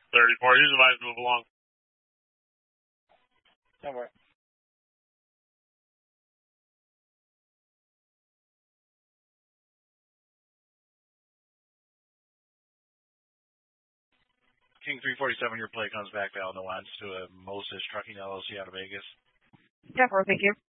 34. Use the advise, move along. Don't worry. King 347, your play comes back, Val Nuance to a Moses Trucking LLC out of Vegas. Yeah, thank you.